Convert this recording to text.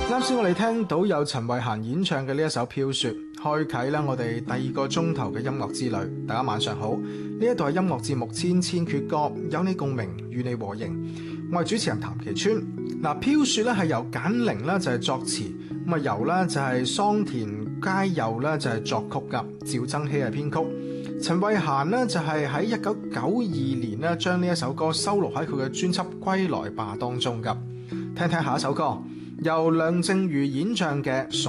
啱先我哋聽到有陳慧嫻演唱嘅呢一首《飄雪》，開啟啦我哋第2個鐘頭嘅音樂之旅。大家晚上好，呢一度係音樂節目《千千闕歌》，有你共鳴，與你和應。我係主持人譚其川。嗱，《飄雪》咧係由簡寧咧就係作詞，咁啊由咧就係桑田佳祐咧就係作曲噶，趙增熹係編曲。陳慧嫻呢就係喺1992年咧將呢一首歌收錄喺佢嘅專輯《歸來吧》當中噶。聽聽下一首歌，由梁靜茹演唱嘅《